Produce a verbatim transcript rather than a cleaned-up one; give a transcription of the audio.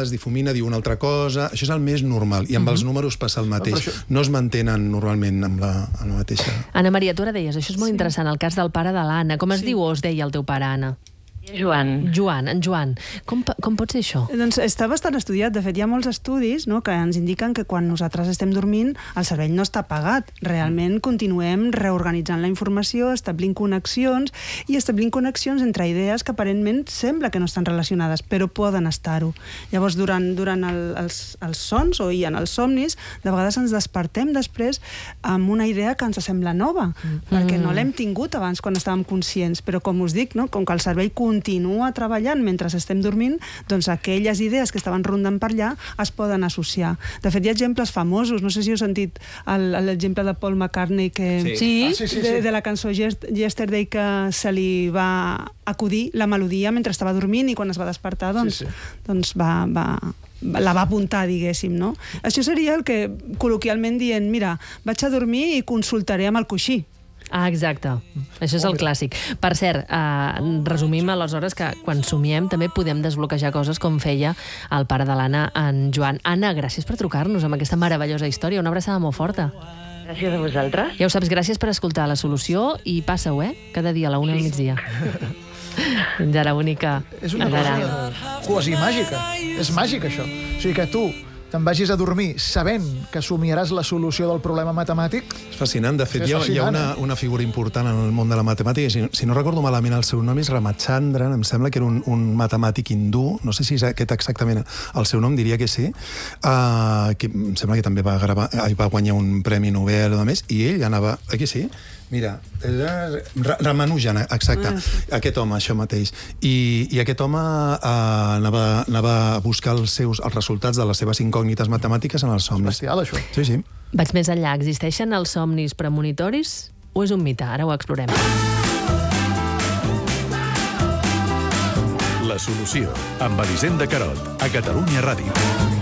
es difumina, diu una altra cosa... Això és el més normal, i amb uh-huh. els números passa el mateix. Això... No es mantenen normalment amb la, amb la mateixa... Anna Maria, tu ara deies, això és molt sí. interessant, el cas del pare de l'Anna. Com es sí. diu o es deia el teu pare, Anna? Joan. Joan, en Joan. Com, com pot ser això? Doncs està bastant estudiat. De fet, hi ha molts estudis, no?, que ens indiquen que quan nosaltres estem dormint el cervell no està apagat. Realment continuem reorganitzant la informació, establint connexions i establint connexions entre idees que aparentment sembla que no estan relacionades, però poden estar-ho. Llavors, durant, durant el, els, els sons o i en els somnis, de vegades ens despertem després amb una idea que ens sembla nova, mm. perquè no l'hem tingut abans quan estàvem conscients, però com us dic, no?, com que el cervell continua treballant mentre estem dormint, doncs aquelles idees que estaven rondant per allà es poden associar. De fet, hi ha exemples famosos. No sé si heu sentit l'exemple de Paul McCartney que, sí. Ah, sí, sí, sí. De, de la cançó Yesterday, que se li va acudir la melodia mentre estava dormint i quan es va despertar doncs, sí, sí. doncs va... va la va apuntar, diguéssim, no? Això seria el que col·loquialment dient, mira, vaig a dormir i consultaré amb el coixí. Ah, exacte. Això és el clàssic. Per cert, eh, resumim aleshores que quan somiem també podem desbloquejar coses com feia el pare de l'Anna, en Joan. Anna, gràcies per trucar-nos amb aquesta meravellosa història. Una abraçada molt forta. Gràcies a vosaltres. Ja ho saps, gràcies per escoltar La Solució i passa-ho, eh? Cada dia a la una al migdia. Fins ara, bonica. És una cosa quasi màgica. És màgic, això. O sigui que tu te'n vagis a dormir sabent que somiaràs la solució del problema matemàtic. És fascinant. De fet, hi ha, hi ha una, una figura important en el món de la matemàtica. Si, si no recordo malament, el seu nom és Ramachandran, em sembla que era un, un matemàtic hindú, no sé si és aquest exactament el seu nom, diria que sí, uh, que em sembla que també va, gravar, va guanyar un premi Nobel o més, i ell anava... Aquí sí? Mira, Ramanujan, exacte, ah. aquest home, això mateix. I, i aquest home eh, anava, anava a buscar els, seus, els resultats de les seves incògnites matemàtiques en els somnis. Bestial, això. Sí, sí. Vaig més enllà. Existeixen els somnis premonitoris o és un mite? Ara ho explorem. La Solució, amb Elisenda Carot, a Catalunya Ràdio.